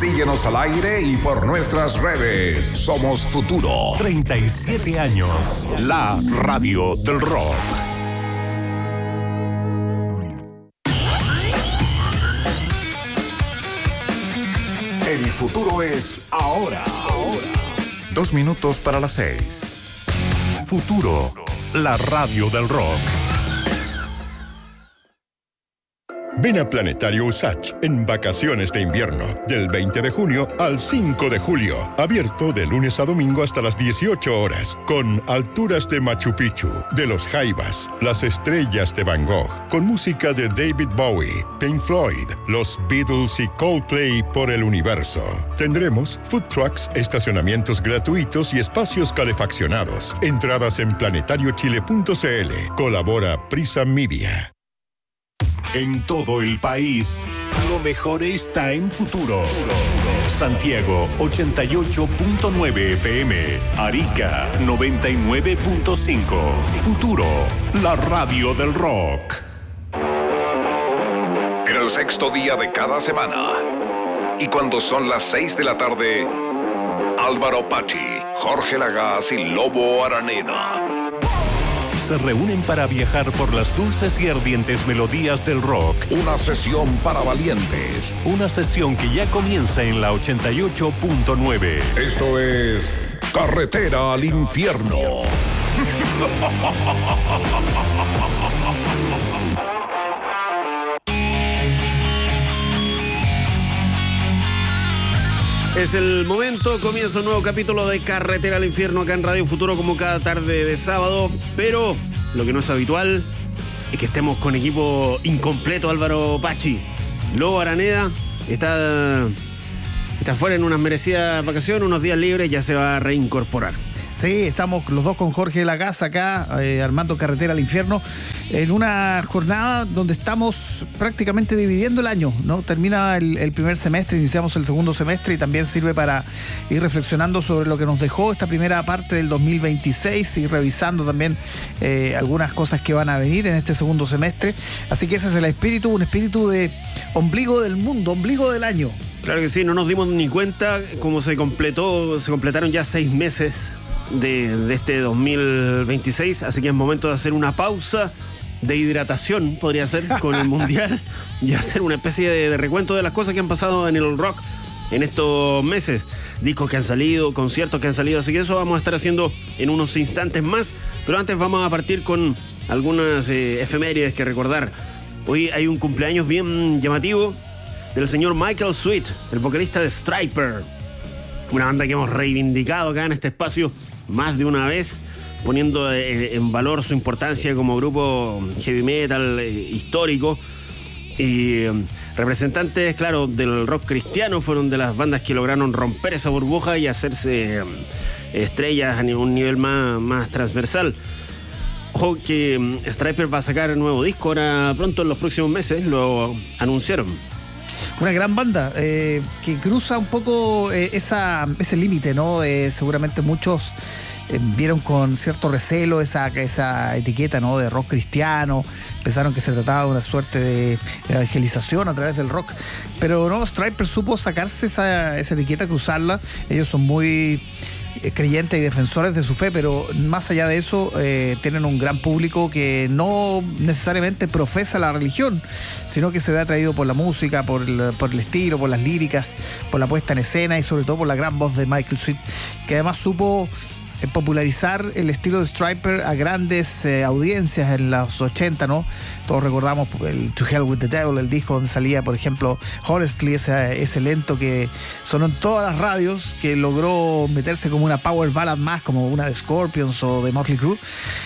Síguenos al aire y por nuestras redes. Somos Futuro. 37 años. La radio del rock. El futuro es ahora. 2 minutos para las 6. Futuro, la radio del rock. Ven a Planetario Usach en vacaciones de invierno, del 20 de junio al 5 de julio. Abierto de lunes a domingo hasta las 18 horas, con alturas de Machu Picchu, de los Jaivas, las estrellas de Van Gogh, con música de David Bowie, Pink Floyd, los Beatles y Coldplay por el universo. Tendremos food trucks, estacionamientos gratuitos y espacios calefaccionados. Entradas en planetariochile.cl. Colabora Prisa Media. En todo el país, lo mejor está en Futuro. Santiago 88.9 FM, Arica 99.5. Futuro, la radio del rock. En el 6º día de cada semana, y cuando son las 6 de la tarde, Álvaro Pachi, Jorge Lagaz y Lobo Araneda se reúnen para viajar por las dulces y ardientes melodías del rock. Una sesión para valientes. Una sesión que ya comienza en la 88.9. Esto es Carretera al Infierno. Es el momento, comienza un nuevo capítulo de Carretera al Infierno acá en Radio Futuro como cada tarde de sábado, pero lo que no es habitual es que estemos con equipo incompleto. Álvaro Pachi, Lobo Araneda está fuera en unas merecidas vacaciones, unos días libres, ya se va a reincorporar. Sí, estamos los dos con Jorge Lagaz acá, armando Carretera al Infierno, en una jornada donde estamos prácticamente dividiendo el año, ¿no? Termina el primer semestre, iniciamos el segundo semestre y también sirve para ir reflexionando sobre lo que nos dejó esta primera parte del 2026 y revisando también algunas cosas que van a venir en este segundo semestre. Así que ese es el espíritu, un espíritu de ombligo del mundo, ombligo del año. Claro que sí, no nos dimos ni cuenta cómo se completaron ya 6 meses de este 2026, así que es momento de hacer una pausa de hidratación, podría ser, con el Mundial y hacer una especie de recuento de las cosas que han pasado en el rock en estos meses, discos que han salido, conciertos que han salido, así que eso vamos a estar haciendo en unos instantes más, pero antes vamos a partir con algunas efemérides que recordar. Hoy hay un cumpleaños bien llamativo del señor Michael Sweet, el vocalista de Stryper, una banda que hemos reivindicado acá en este espacio más de una vez, poniendo en valor su importancia como grupo heavy metal histórico. Y representantes, claro, del rock cristiano, fueron de las bandas que lograron romper esa burbuja y hacerse estrellas a un nivel más transversal. Ojo que Stryper va a sacar un nuevo disco ahora pronto, en los próximos meses, lo anunciaron. Una gran banda que cruza un poco ese límite, ¿no? Seguramente muchos vieron con cierto recelo esa etiqueta, ¿no? De rock cristiano, pensaron que se trataba de una suerte de evangelización a través del rock, pero no, Stryper supo sacarse esa etiqueta, cruzarla. Ellos son muy creyentes y defensores de su fe, pero más allá de eso tienen un gran público que no necesariamente profesa la religión, sino que se ve atraído por la música, por el estilo, por las líricas, por la puesta en escena y sobre todo por la gran voz de Michael Sweet, que además supo popularizar el estilo de Stryper a grandes audiencias en los 80, ¿no? Todos recordamos el To Hell with the Devil, el disco donde salía, por ejemplo, Honestly, ese lento que sonó en todas las radios, que logró meterse como una power ballad más, como una de Scorpions o de Motley Crue,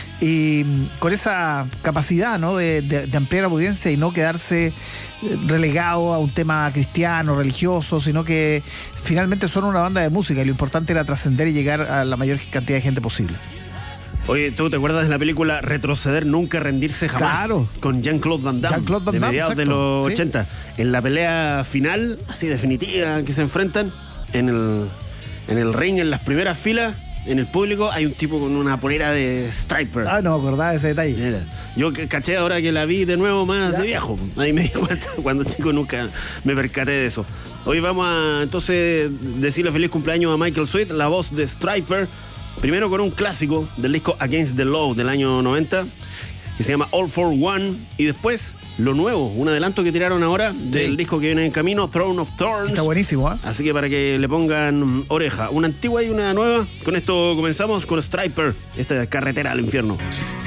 y con esa capacidad, ¿no? de ampliar la audiencia y no quedarse relegado a un tema cristiano, religioso, sino que finalmente son una banda de música y lo importante era trascender y llegar a la mayor cantidad de gente posible. Oye, ¿tú te acuerdas de la película Retroceder, Nunca Rendirse Jamás? Claro. Con Jean-Claude Van Damme, de mediados de los 80. En la pelea final, así definitiva, que se enfrentan en el ring, en las primeras filas, en el público hay un tipo con una polera de Striper. Ah, no me acordaba de ese detalle. Mira, yo caché ahora que la vi de nuevo más ¿Ya? de viejo. Ahí me di cuenta, cuando chico nunca me percaté de eso. Hoy vamos a entonces decirle feliz cumpleaños a Michael Sweet, la voz de Striper. Primero con un clásico del disco Against the Law del año 90, que se llama All for One. Y después lo nuevo, un adelanto que tiraron ahora del disco que viene en camino, Throne of Thorns. Está buenísimo, ¿eh? Así que para que le pongan oreja, una antigua y una nueva. Con esto comenzamos con Striper, esta carretera al infierno.